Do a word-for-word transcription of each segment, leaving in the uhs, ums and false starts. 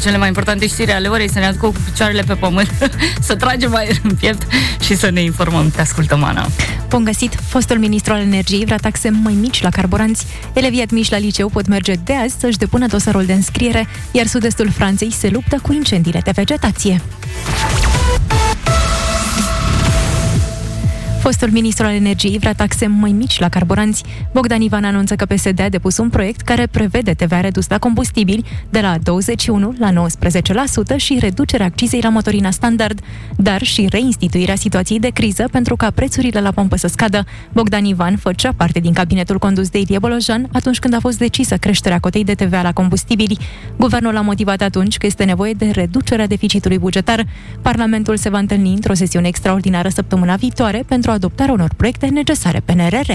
cele mai importante știri ale orei, să ne aducă cu picioarele pe pământ, să tragem aer în piept și să ne informăm. Te ascultăm, Ana. Bun găsit! Fostul ministru al energiei vrea taxe mai mici la carburanți. Elevii admiși la liceu pot merge de azi să-și depună dosarul de înscriere, iar sud-estul Franței se luptă cu incendiile de vegetație. Fostul ministru al energiei vrea taxe mai mici la carburanți. Bogdan Ivan anunță că P S D a depus un proiect care prevede T V A redus la combustibili de la douăzeci și unu la nouăsprezece la sută și reducerea accizei la motorina standard, dar și reinstituirea situației de criză pentru ca prețurile la pompă să scadă. Bogdan Ivan făcea parte din cabinetul condus de Ilie Bolojan atunci când a fost decisă creșterea cotei de T V A la combustibili. Guvernul a motivat atunci că este nevoie de reducerea deficitului bugetar. Parlamentul se va întâlni într-o sesiune extraordinară săptămâna viitoare pentru adoptarea unor proiecte necesare P N R R.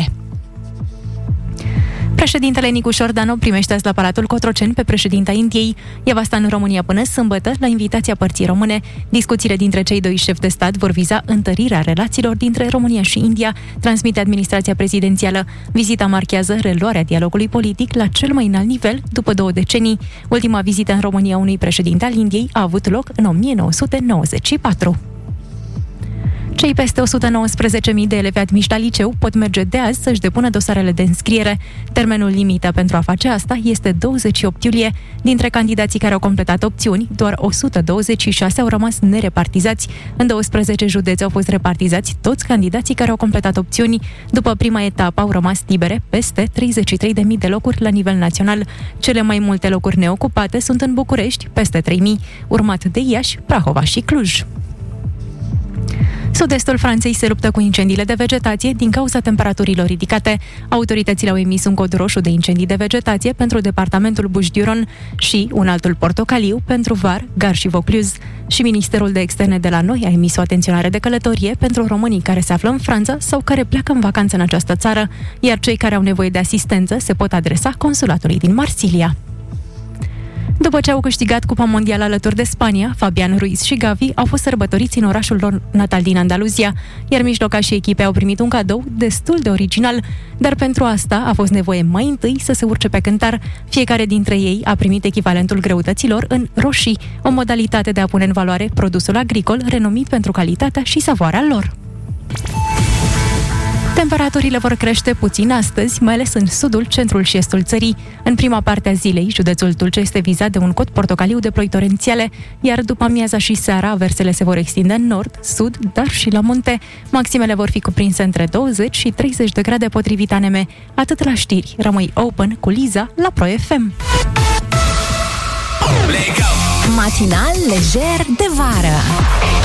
Președintele Nicu Șordanu primește azi la Palatul Cotroceni pe președinta Indiei. Ea va sta în România până sâmbătă, la invitația părții române. Discuțiile dintre cei doi șefi de stat vor viza întărirea relațiilor dintre România și India, transmite administrația prezidențială. Vizita marchează reluarea dialogului politic la cel mai înalt nivel după două decenii. Ultima vizită în România unui președinte al Indiei a avut loc în o mie nouă sute nouăzeci și patru. Cei peste o sută nouăsprezece mii de elevi admiși la liceu pot merge de azi să-și depună dosarele de înscriere. Termenul limită pentru a face asta este douăzeci și opt iulie. Dintre candidații care au completat opțiuni, doar o sută douăzeci și șase au rămas nerepartizați. În douăsprezece județe au fost repartizați toți candidații care au completat opțiuni. După prima etapă au rămas libere peste treizeci și trei de mii de locuri la nivel național. Cele mai multe locuri neocupate sunt în București, peste trei mii, urmat de Iași, Prahova și Cluj. Sud-estul Franței se luptă cu incendiile de vegetație din cauza temperaturilor ridicate. Autoritățile au emis un cod roșu de incendii de vegetație pentru departamentul Bouches-du-Rhône și un altul portocaliu pentru Var, Gard și Vaucluse. Și Ministerul de Externe de la noi a emis o atenționare de călătorie pentru românii care se află în Franța sau care pleacă în vacanță în această țară, iar cei care au nevoie de asistență se pot adresa consulatului din Marsilia. După ce au câștigat Cupa Mondială alături de Spania, Fabian Ruiz și Gavi au fost sărbătoriți în orașul lor natal din Andaluzia, iar mijlocașii echipei au primit un cadou destul de original, dar pentru asta a fost nevoie mai întâi să se urce pe cântar. Fiecare dintre ei a primit echivalentul greutăților în roșii, o modalitate de a pune în valoare produsul agricol renumit pentru calitatea și savoarea lor. Temperaturile vor crește puțin astăzi, mai ales în sudul, centrul și estul țării. În prima parte a zilei, județul Tulcea este vizat de un cod portocaliu de ploi torențiale, iar după amiaza și seara, aversele se vor extinde în nord, sud, dar și la munte. Maximele vor fi cuprinse între douăzeci și treizeci de grade potrivit A N M. Atât la știri. Rămâi open cu Liza la Pro F M. Matinal lejer de vară.